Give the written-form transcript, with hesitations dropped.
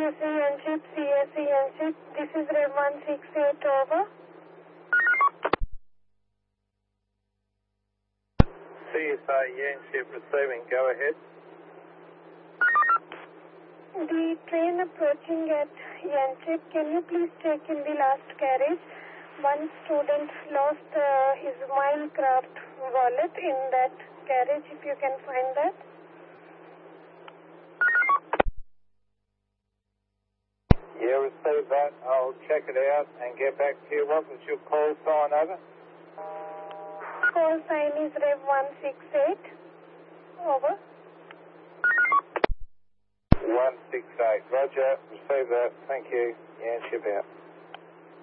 CSE Yanship, CSE Yanship. This is Rev 168, over. CSA Yanship receiving, go ahead. The train approaching at Yanship, can you please check in the last carriage? One student lost his Minecraft wallet in that carriage, if you can find that. Yeah, receive that. I'll check it out and get back to you. What was your call sign, over? Call sign is Rev 168, over. 168. Roger, receive that. Thank you. Yanship out.